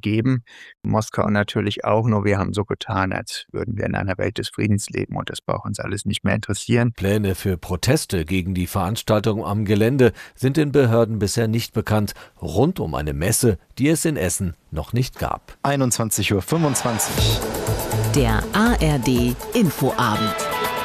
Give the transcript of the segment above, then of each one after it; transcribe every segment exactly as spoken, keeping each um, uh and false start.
gegeben. Moskau natürlich auch, nur wir haben so getan, als würden wir in einer Welt des Friedens leben und das braucht uns alles nicht mehr interessieren. Pläne für Proteste gegen die Veranstaltung am Gelände sind den Behörden bisher nicht bekannt, rund um eine Messe, die es in Essen noch nicht gab. einundzwanzig Uhr fünfundzwanzig. Der A R D Infoabend.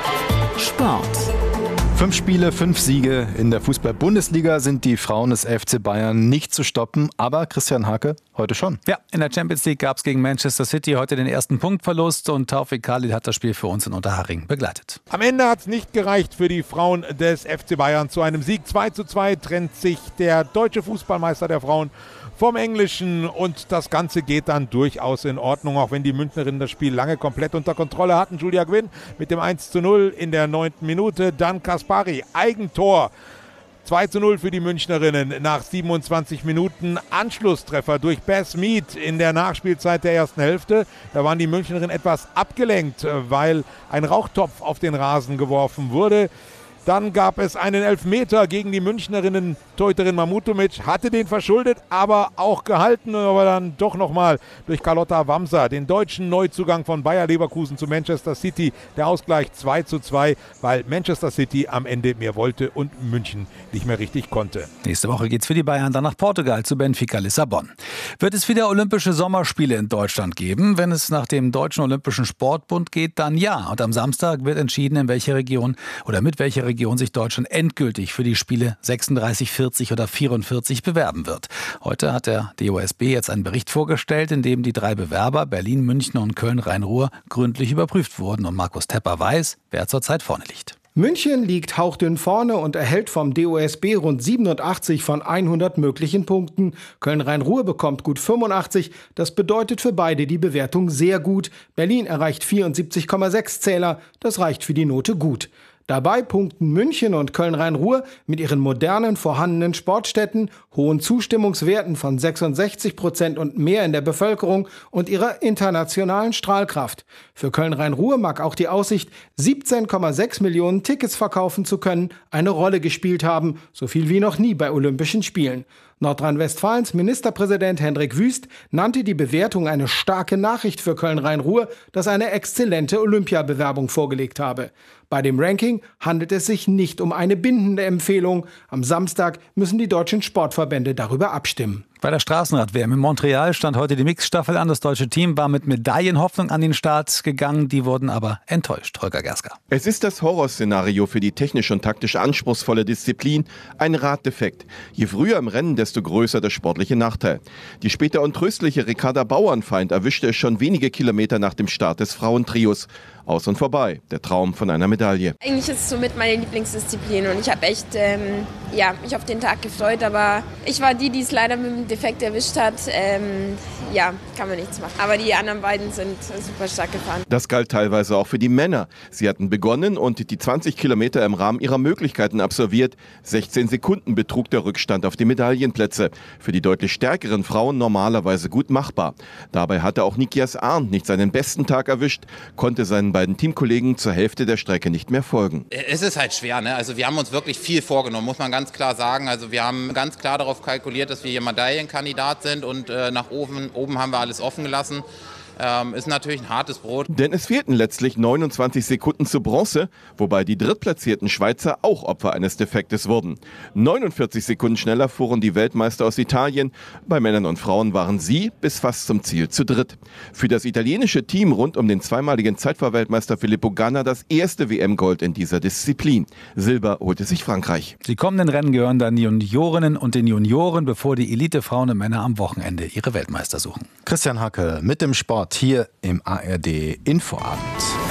Sport. Fünf Spiele, fünf Siege. In der Fußball-Bundesliga sind die Frauen des F C Bayern nicht zu stoppen. Aber Christian Hake heute schon. Ja, in der Champions League gab es gegen Manchester City heute den ersten Punktverlust. Und Taufik Khalil hat das Spiel für uns in Unterhaching begleitet. Am Ende hat es nicht gereicht für die Frauen des F C Bayern. Zu einem Sieg zwei zu zwei trennt sich der deutsche Fußballmeister der Frauen vom Englischen und das Ganze geht dann durchaus in Ordnung, auch wenn die Münchnerinnen das Spiel lange komplett unter Kontrolle hatten. Julia Gwynn mit dem eins zu null in der neunten Minute, dann Kaspari, Eigentor. zwei zu null für die Münchnerinnen nach siebenundzwanzig Minuten. Anschlusstreffer durch Beth Mead in der Nachspielzeit der ersten Hälfte. Da waren die Münchnerinnen etwas abgelenkt, weil ein Rauchtopf auf den Rasen geworfen wurde. Dann gab es einen Elfmeter gegen die Münchnerinnen. Torhüterin Mamutovic hatte den verschuldet, aber auch gehalten. Aber dann doch nochmal durch Carlotta Wamser, den deutschen Neuzugang von Bayer Leverkusen zu Manchester City. Der Ausgleich zwei zu zwei, weil Manchester City am Ende mehr wollte und München nicht mehr richtig konnte. Nächste Woche geht's für die Bayern dann nach Portugal zu Benfica Lissabon. Wird es wieder Olympische Sommerspiele in Deutschland geben? Wenn es nach dem Deutschen Olympischen Sportbund geht, dann ja. Und am Samstag wird entschieden, in welche Region oder mit welcher Region sich Deutschland endgültig für die Spiele sechsunddreißig, vierzig oder vierundvierzig bewerben wird. Heute hat der D O S B jetzt einen Bericht vorgestellt, in dem die drei Bewerber Berlin, München und Köln-Rhein-Ruhr gründlich überprüft wurden. Und Markus Tepper weiß, wer zurzeit vorne liegt. München liegt hauchdünn vorne und erhält vom D O S B rund siebenundachtzig von hundert möglichen Punkten. Köln-Rhein-Ruhr bekommt gut fünfundachtzig. Das bedeutet für beide die Bewertung sehr gut. Berlin erreicht vierundsiebzig Komma sechs Zähler. Das reicht für die Note gut. Dabei punkten München und Köln-Rhein-Ruhr mit ihren modernen vorhandenen Sportstätten, hohen Zustimmungswerten von sechsundsechzig Prozent und mehr in der Bevölkerung und ihrer internationalen Strahlkraft. Für Köln-Rhein-Ruhr mag auch die Aussicht, siebzehn Komma sechs Millionen Tickets verkaufen zu können, eine Rolle gespielt haben, so viel wie noch nie bei Olympischen Spielen. Nordrhein-Westfalens Ministerpräsident Hendrik Wüst nannte die Bewertung eine starke Nachricht für Köln-Rhein-Ruhr, das eine exzellente Olympiabewerbung vorgelegt habe. Bei dem Ranking handelt es sich nicht um eine bindende Empfehlung. Am Samstag müssen die deutschen Sportverbände darüber abstimmen. Bei der Straßenrad-W M in Montreal stand heute die Mixstaffel an. Das deutsche Team war mit Medaillenhoffnung an den Start gegangen. Die wurden aber enttäuscht. Holger Gersker. Es ist das Horrorszenario für die technisch und taktisch anspruchsvolle Disziplin. Ein Raddefekt. Je früher im Rennen, desto größer der sportliche Nachteil. Die später untröstliche Ricarda Bauernfeind erwischte es schon wenige Kilometer nach dem Start des Frauentrios. Aus und vorbei. Der Traum von einer Medaille. Eigentlich ist es somit meine Lieblingsdisziplin und ich habe echt ähm, ja, mich auf den Tag gefreut, aber ich war die, die es leider mit dem Defekt erwischt hat. Ähm, ja, kann man nichts machen. Aber die anderen beiden sind super stark gefahren. Das galt teilweise auch für die Männer. Sie hatten begonnen und die zwanzig Kilometer im Rahmen ihrer Möglichkeiten absolviert. sechzehn Sekunden betrug der Rückstand auf die Medaillenplätze. Für die deutlich stärkeren Frauen normalerweise gut machbar. Dabei hatte auch Nikias Arndt nicht seinen besten Tag erwischt, konnte seinen beiden Teamkollegen zur Hälfte der Strecke nicht mehr folgen. Es ist halt schwer, ne? Also wir haben uns wirklich viel vorgenommen, muss man ganz klar sagen. Also wir haben ganz klar darauf kalkuliert, dass wir hier Medaillenkandidat sind und äh, nach oben, oben haben wir alles offen gelassen. Ähm, ist natürlich ein hartes Brot. Denn es fehlten letztlich neunundzwanzig Sekunden zu Bronze, wobei die drittplatzierten Schweizer auch Opfer eines Defektes wurden. neunundvierzig Sekunden schneller fuhren die Weltmeister aus Italien. Bei Männern und Frauen waren sie bis fast zum Ziel zu dritt. Für das italienische Team rund um den zweimaligen Zeitfahrweltmeister Filippo Ganna das erste W M-Gold in dieser Disziplin. Silber holte sich Frankreich. Die kommenden Rennen gehören dann die Juniorinnen und den Junioren, bevor die Elite-Frauen und Männer am Wochenende ihre Weltmeister suchen. Christian Hake mit dem Sport hier im A R D Infoabend.